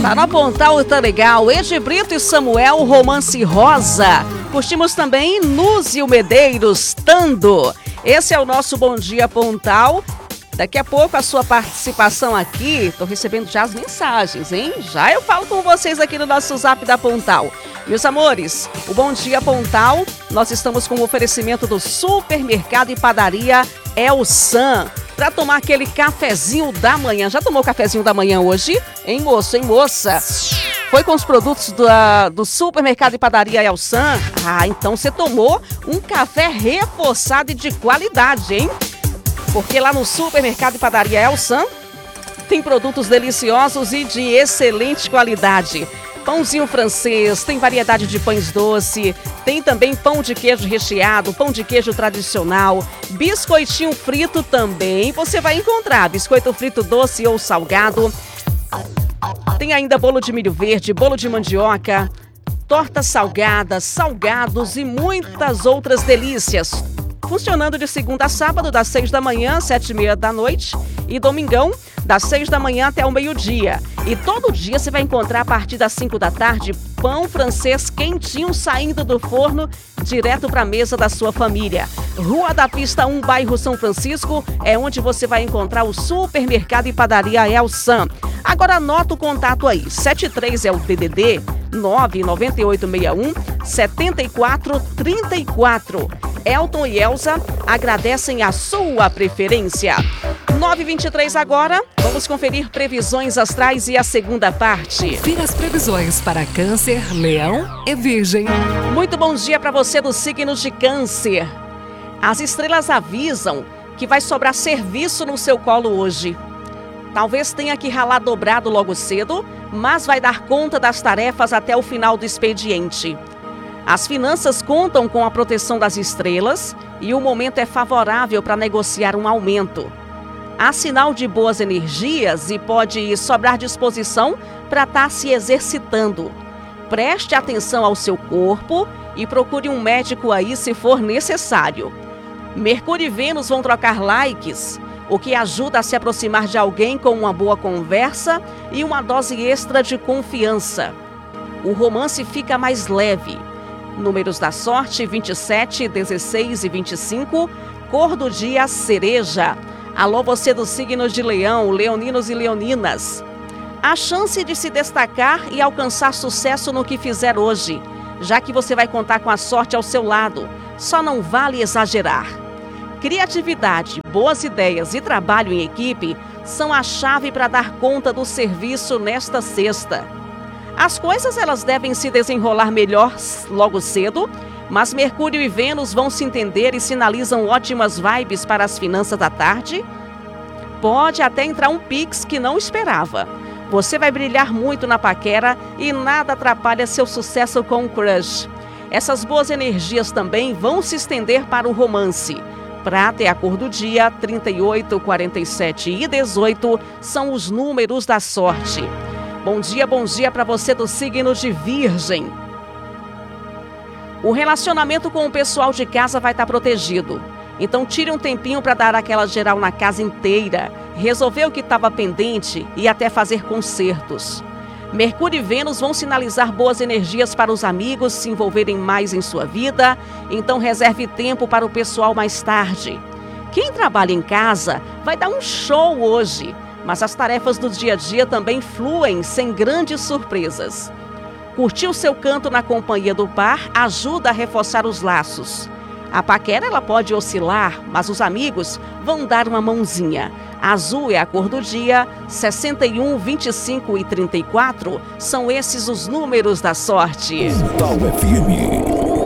Tá no Pontal, tá legal. Edi Brito e Samuel, Romance Rosa. Curtimos também Núzio Medeiros, Tando. Esse é o nosso Bom Dia Pontal. Daqui a pouco a sua participação aqui, tô recebendo já as mensagens, hein? Já eu falo com vocês aqui no nosso Zap da Pontal. Meus amores, o Bom Dia Pontal, nós estamos com o oferecimento do Supermercado e Padaria Elsan, para tomar aquele cafezinho da manhã. Já tomou cafezinho da manhã hoje? Hein, moço, hein, moça? Foi com os produtos do Supermercado e Padaria Elsan? Ah, então você tomou um café reforçado e de qualidade, hein? Porque lá no Supermercado e Padaria Elsan tem produtos deliciosos e de excelente qualidade. Pãozinho francês, tem variedade de pães doce, tem também pão de queijo recheado, pão de queijo tradicional, biscoitinho frito também você vai encontrar, biscoito frito doce ou salgado. Tem ainda bolo de milho verde, bolo de mandioca, torta salgada, salgados e muitas outras delícias. Funcionando de segunda a sábado, das 6 da manhã às 7h30 da noite. E domingão, das 6 da manhã até o meio-dia. E todo dia você vai encontrar, a partir das 5 da tarde, pão francês quentinho saindo do forno, direto para a mesa da sua família. Rua da Pista 1, bairro São Francisco, é onde você vai encontrar o Supermercado e Padaria Elsan. Agora anota o contato aí, 73 é o DDD 99861 7434. Elton e Elza agradecem a sua preferência. 9h23 agora, vamos conferir previsões astrais e a segunda parte. Confira as previsões para Câncer, Leão e Virgem. Muito bom dia para você do signo de Câncer. As estrelas avisam que vai sobrar serviço no seu colo hoje. Talvez tenha que ralar dobrado logo cedo, mas vai dar conta das tarefas até o final do expediente. As finanças contam com a proteção das estrelas e o momento é favorável para negociar um aumento. Há sinal de boas energias e pode sobrar disposição para estar se exercitando. Preste atenção ao seu corpo e procure um médico aí se for necessário. Mercúrio e Vênus vão trocar likes, o que ajuda a se aproximar de alguém com uma boa conversa e uma dose extra de confiança. O romance fica mais leve. Números da sorte, 27, 16 e 25. Cor do dia, cereja. Alô, você do signo de Leão, leoninos e leoninas. A chance de se destacar e alcançar sucesso no que fizer hoje, já que você vai contar com a sorte ao seu lado. Só não vale exagerar. Criatividade, boas ideias e trabalho em equipe são a chave para dar conta do serviço nesta sexta. As coisas elas devem se desenrolar melhor logo cedo, mas Mercúrio e Vênus vão se entender e sinalizam ótimas vibes para as finanças da tarde. Pode até entrar um Pix que não esperava. Você vai brilhar muito na paquera e nada atrapalha seu sucesso com o crush. Essas boas energias também vão se estender para o romance. Prata é a cor do dia, 38, 47 e 18 são os números da sorte. Bom dia para você do signo de Virgem. O relacionamento com o pessoal de casa vai estar protegido. Então tire um tempinho para dar aquela geral na casa inteira, resolver o que estava pendente e até fazer consertos. Mercúrio e Vênus vão sinalizar boas energias para os amigos se envolverem mais em sua vida, então reserve tempo para o pessoal mais tarde. Quem trabalha em casa vai dar um show hoje, mas as tarefas do dia a dia também fluem sem grandes surpresas. Curtir o seu canto na companhia do par ajuda a reforçar os laços. A paquera ela pode oscilar, mas os amigos vão dar uma mãozinha. Azul é a cor do dia, 61, 25 e 34 são esses os números da sorte. Pontal FM.